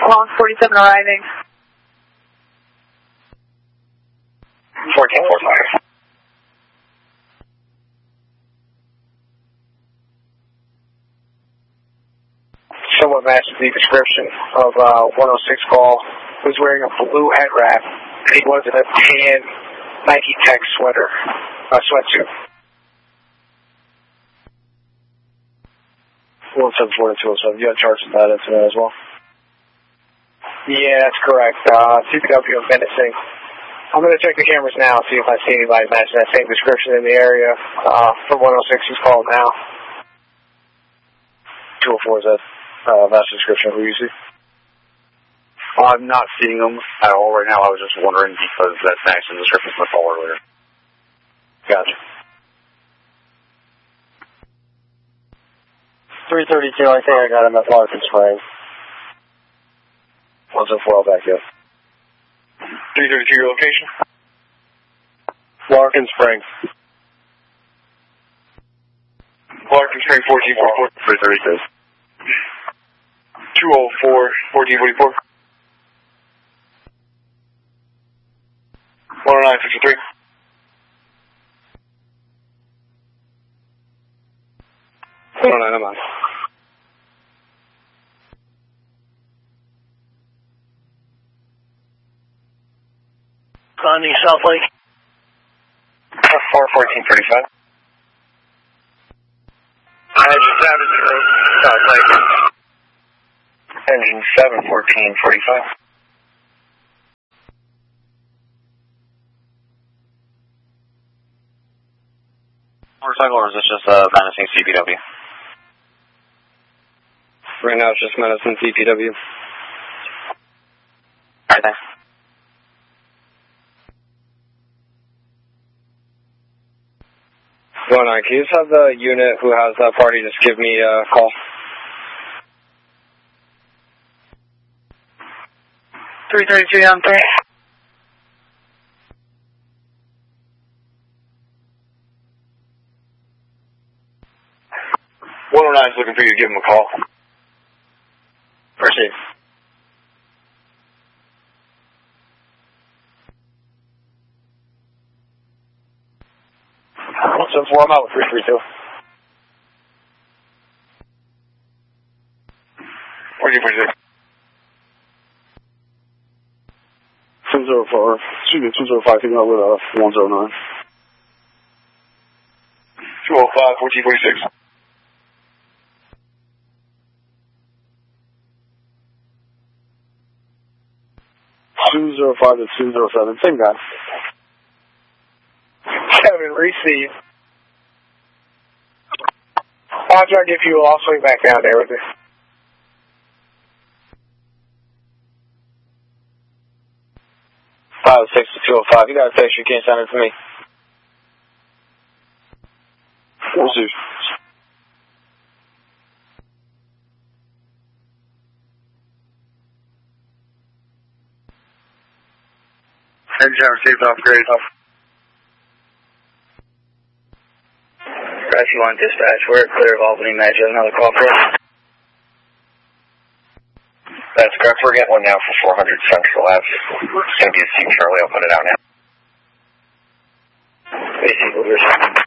Long 47 arriving. 1445. Somewhat matches the description of 106 call. He was wearing a blue head wrap. He was in a tan Nike Tech sweatsuit. 174-207. You had charged of that incident as well? Yeah, that's correct. CPW of menacing. I'm going to check the cameras now, see if I see anybody matching that same description in the area. From 106, who's calling now? 204 is that match description. Who you see? I'm not seeing them at all right now. I was just wondering because that matched the description from the call earlier. Gotcha. 332, I think I got him at Larkin Springs. 104, I'll back you up. 332, your location? Larkin Springs. Larkin Springs, 1444. 332. 204, 1444. 109, 53. I'm on. Finding South Lake. 41435. Engine 7, South Lake. Engine 7, 1445. Motorcycle, or is this just menacing CPW? Right now it's just menacing CPW. Alright, thanks. Can you just have the unit who has that party just give me a call? 332 on 3. Is looking for you to give him a call. Proceed. So I'm out with 332. 1446. 204, excuse me, 205, picking up with 109. 205, 1446. 205 to 207, same guy. Kevin, receive. I'll try to get fuel. I'll swing back down there with you. 506 to 205. You got a picture. You can't send it to me. We'll see. Engine received upgrade. Rescue 1 dispatch. We're clear of Albany. Match another call for us. That's correct. We're getting one now for 400 Central Ave. It's going to be a C Charlie. I'll put it out now. Basic,